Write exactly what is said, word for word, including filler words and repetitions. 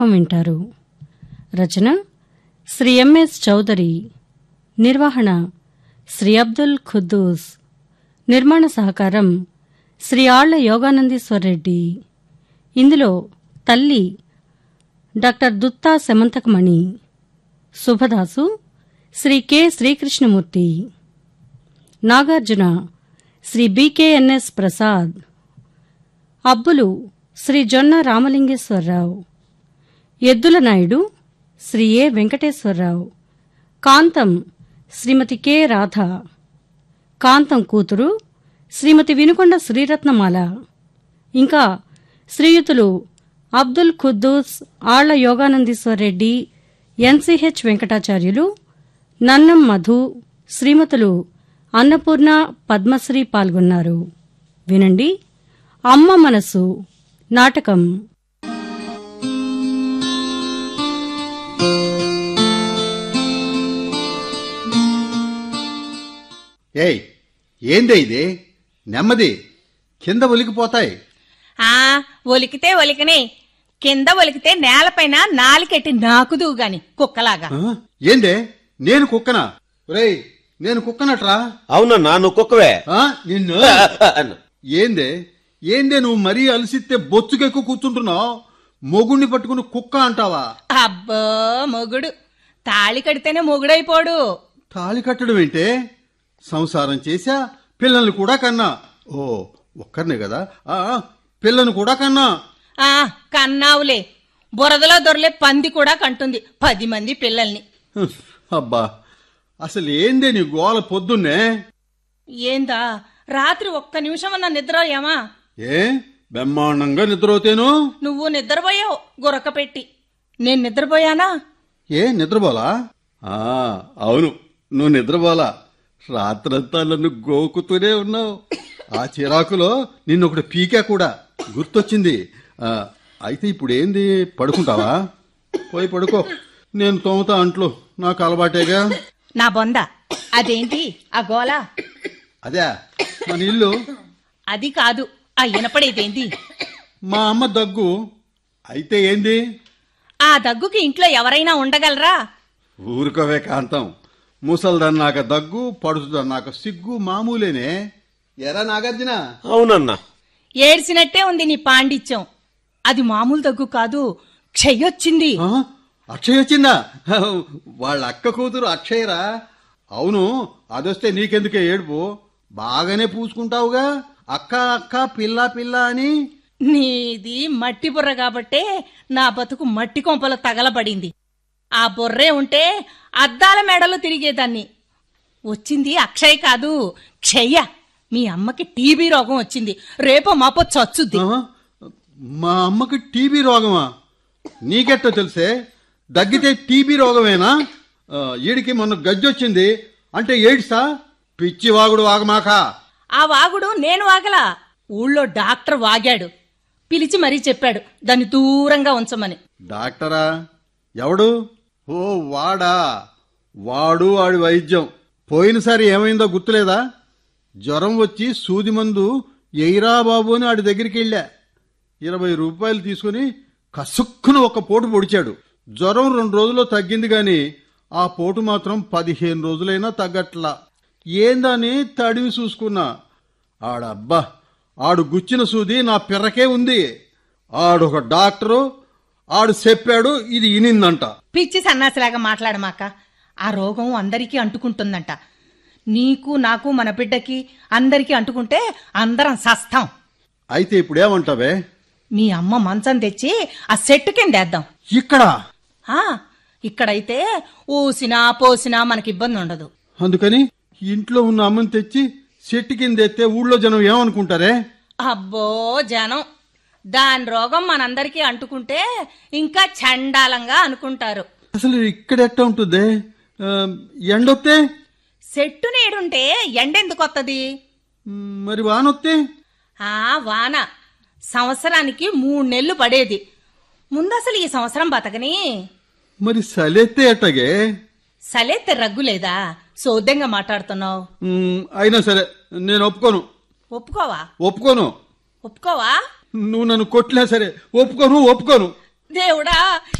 వింటారు. రచన శ్రీ ఎంఎస్ చౌదరి, నిర్వహణ శ్రీ అబ్దుల్ ఖుద్దూస్, నిర్మాణ సహకారం శ్రీ ఆళ్ల యోగానందీశ్వరరెడ్డి. ఇందులో తల్లి డాక్టర్ దుత్తా సెమంతకమణి, శుభదాసు శ్రీ కె శ్రీకృష్ణమూర్తి, నాగార్జున శ్రీ బికేఎన్ఎస్ ప్రసాద్, అబ్బులు శ్రీ జొన్న రామలింగేశ్వరరావు, ఎద్దుల నాయుడు శ్రీ ఏ వెంకటేశ్వరరావు, కాంతం శ్రీమతి కె రాధ, కాంతం కూతురు శ్రీమతి వినుకొండ శ్రీరత్నమాల, ఇంకా శ్రీయుతులు అబ్దుల్ ఖుద్దూస్, ఆళ్ల యోగానందీశ్వరరెడ్డి, ఎన్సిహెచ్ వెంకటాచార్యులు, నన్నం మధు, శ్రీమతులు అన్నపూర్ణ, పద్మశ్రీ పాల్గొన్నారు. వినండి అమ్మ మనసు నాటకం. ఏయ్, ఏందే ఇది? నెమ్మది, కింద ఒలికిపోతాయి. ఆ ఒలికితే ఒలికనే, కింద ఒలికితే నేలపైన నాలికెట్టి నాకుదువు గాని కుక్కలాగా. ఏందే, నేను కుక్కనా? రేయ్, నేను కుక్కనట్రా? అవునన్నా, నువ్వు కుక్కవే. నిన్ను ఏందే ఏందే నువ్వు మరీ అలసిస్తే బొచ్చుకెక్కు కూర్చుంటున్నావు. మొగుణ్ణి పట్టుకుని కుక్క అంటావా? అబ్బో మొగుడు తాళి కడితేనే మొగుడైపోడు. తాళి కట్టడం ఏంటే? సంసారం చేశా, పిల్లల్ని కూడా కన్నా. ఓ, ఒక్కరినే కదా? ఆ పిల్లను కూడా కన్నా. ఆ కన్నావులే, బురదలో దొరలే పంది కూడా కంటుంది పది మంది పిల్లల్ని. అబ్బా, అసలు ఏందే నీ గోల పొద్దున్నే? ఏందా, రాత్రి ఒక్క నిమిషం అన్న నిద్రపోయామా? ఏ బ్రహ్మాండంగా నిద్రపోతేను. నువ్వు నిద్రపోయావు గురక పెట్టి, నేను నిద్రపోయానా? ఏ నిద్రపోలా? ఆ అవును, నువ్వు నిద్రపోలా. రాత్రంతా నన్ను గోకుతూనే ఉన్నావు. ఆ చిరాకులో నిన్నొకటి పీకా కూడా గుర్తొచ్చింది. అయితే ఇప్పుడు ఏంది, పడుకుంటావా? పోయి పడుకో, నేను తోముతా అంట్లు, నాకు అలవాటేగా. నా బొంద, అదేంటి ఆ గోల? అదే మన ఇల్లు. అది కాదు, ఆ వినపడేదేంది? మా అమ్మ దగ్గు. అయితే ఏంది? ఆ దగ్గుకి ఇంట్లో ఎవరైనా ఉండగలరా? ఊరుకోవే కాంతం, ముసల్దన్నాక దగ్గు, పడుతుందన్నాక సిగ్గు మామూలేనే. ఎరా నాగార్జున? అవునన్నా. ఏడ్చినట్టే ఉంది నీ పాండిత్యం. అది మామూలు దగ్గు కాదు, క్షయొచ్చింది. అక్షయ్ వచ్చిందా? వాళ్ళ అక్క కూతురు అక్షయరా? అవును, అదొస్తే నీకెందుకే ఏడుపు? బాగానే పూసుకుంటావుగా అక్క అక్క పిల్ల పిల్ల అని. నీది మట్టి బుర్ర కాబట్టే నా బతుకు మట్టి కొంపలో తగలబడింది. ఆ బుర్రే ఉంటే అద్దాల మేడలో తిరిగేదాన్ని. వచ్చింది అక్షయ్ కాదు, క్షయ. మీ అమ్మకి టీబీ రోగం వచ్చింది, రేపో మాపో చచ్చుద్ది. మా అమ్మకి టీబీ రోగమా? నీకెట్టో తెలుసే? దగ్గితే టీబీ రోగమేనా? ఈడికి మొన్న గజ్జొచ్చింది అంటే ఏడ్సా? పిచ్చి వాగుడు వాగమాక. ఆ వాగుడు నేను వాగలా, ఊళ్ళో డాక్టర్ వాగాడు. పిలిచి మరీ చెప్పాడు దాన్ని దూరంగా ఉంచమని. డాక్టరా? ఎవడు? ఓ వాడా? వాడు వాడి వైద్యం. పోయినసారి ఏమైందో గుర్తులేదా? జ్వరం వచ్చి సూది మందు ఎయిరా బాబు అని ఆడి దగ్గరికి వెళ్ళా. ఇరవై రూపాయలు తీసుకుని కసుక్కున ఒక పోటు పొడిచాడు. జ్వరం రెండు రోజుల్లో తగ్గింది గాని ఆ పోటు మాత్రం పదిహేను రోజులైనా తగ్గట్లా. ఏందని తడివి చూసుకున్నా. ఆడబ్బా, ఆడు గుచ్చిన సూది నా పిర్రకే ఉంది. ఆడొక డాక్టరు, ఆడు చెప్పాడు, ఇది ఇనిందంట. పిచ్చి సన్నాసిలాగా మాట్లాడమాక. ఆ రోగం అందరికీ అంటుకుంటుందంట. నీకు నాకు మన బిడ్డకి అందరికీ అంటుకుంటే అందరం సస్తాం. అయితే ఇప్పుడేమంటావే? మీ అమ్మ మంచం తెచ్చి ఆ చెట్టు కిందేద్దాం. ఇక్కడ? ఇక్కడైతే ఊసినా పోసినా మనకి ఇబ్బంది ఉండదు. అందుకని ఇంట్లో ఉన్న అమ్మని తెచ్చి చెట్టు కింద ఎత్తే ఊళ్ళో జనం ఏమనుకుంటారే? అబ్బో జనం, దాని రోగం మనందరికీ అంటుకుంటే ఇంకా చండాలంగా అనుకుంటారు. అసలు ఇక్కడ ఎట్టా ఉంటుంది? ఎండొత్తే? చెట్టు నీడుంటే ఎండెందుకు వత్తది? మరి వానొత్తే? ఆ వాన సంవత్సరానికి మూడు నెలలు పడేది. ముందసలు ఈ సంవత్సరం బతకని. మరి సలెత్తే ఎట్టగే? సలెత్తే రగ్గులేదా? సోద్యంగా మాట్లాడుతున్నావు. అయినా సరే నేను ఒప్పుకోను. ఒప్పుకోవా? ఒప్పుకోను. ఒప్పుకోవా? నువ్వు నన్ను కొట్టినా సరే ఒప్పుకోను, ఒప్పుకోను. దేవుడా